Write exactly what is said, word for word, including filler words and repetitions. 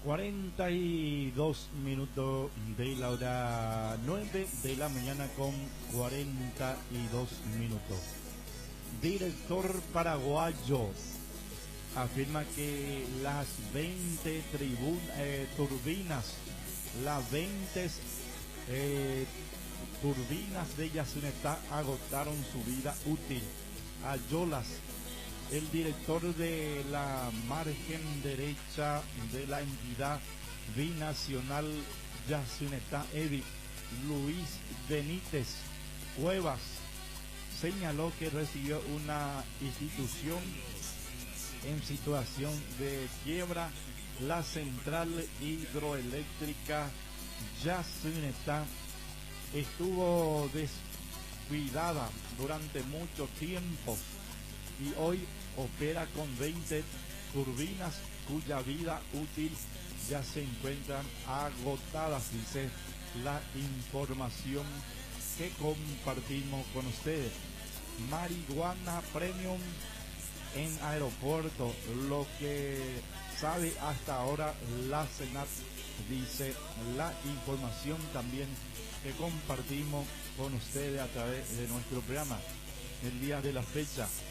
cuarenta y dos minutos de la hora nueve de la mañana con cuarenta y dos minutos. Director paraguayo afirma que las veinte tribun, eh, turbinas, las veinte eh, turbinas de Yacyretá agotaron su vida útil. Ayolas, el director de la margen derecha de la entidad binacional Yacyretá, EBI, Luis Benítez Cuevas, señaló que recibió una institución en situación de quiebra, la central hidroeléctrica Yacyretá estuvo descuidada durante mucho tiempo y hoy opera con veinte turbinas cuya vida útil ya se encuentran agotadas, dice la información que compartimos con ustedes. Marihuana premium en aeropuerto, lo que sabe hasta ahora la Senat, dice la información también que compartimos con ustedes a través de nuestro programa el día de la fecha.